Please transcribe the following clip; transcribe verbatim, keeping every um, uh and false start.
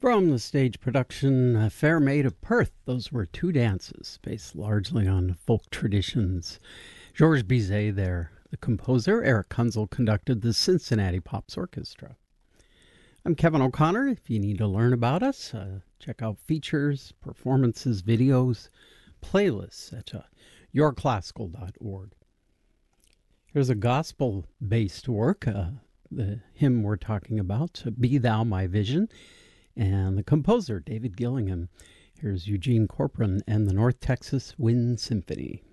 From the stage production uh, Fair Maid of Perth, those were two dances based largely on folk traditions. Georges Bizet there, the composer. Eric Kunzel conducted the Cincinnati Pops Orchestra. I'm Kevin O'Connor. If you need to learn about us, uh, check out features, performances, videos, playlists at uh, your classical dot org. Here's a gospel-based work, uh, the hymn we're talking about, Be Thou My Vision, and the composer, David Gillingham. Here's Eugene Corcoran and the North Texas Wind Symphony.